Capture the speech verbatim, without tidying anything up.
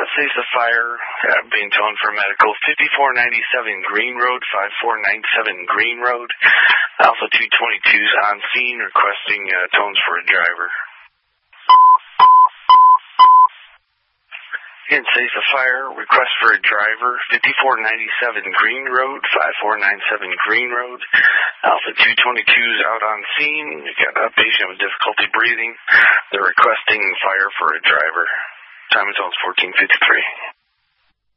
Cesa Fire, uh, being toned for medical, fifty-four ninety-seven Green Road, five four nine seven Green Road. Alpha two twenty-two's on scene, requesting uh, tones for a driver. Again, Cesa Fire, request for a driver, fifty-four ninety-seven Green Road, five four nine seven Green Road. Alpha two twenty-two's out on scene. We got a patient with difficulty breathing. They're requesting fire for a driver. Time is fourteen fifty-three.